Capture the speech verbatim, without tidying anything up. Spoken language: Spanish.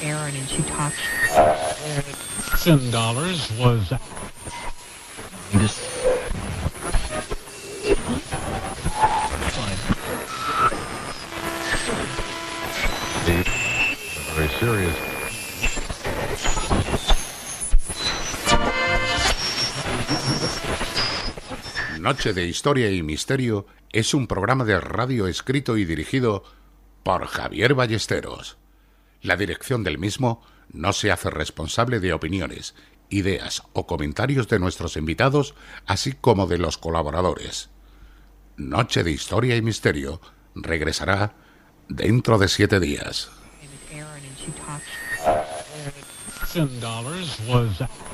Aaron and she talked. Ten dollars was. Just. Very serious. Noche de Historia y Misterio es un programa de radio escrito y dirigido por Javier Ballesteros. La dirección del mismo no se hace responsable de opiniones, ideas o comentarios de nuestros invitados, así como de los colaboradores. Noche de Historia y Misterio regresará dentro de siete días. Aaron and she talked. Ten dollars was.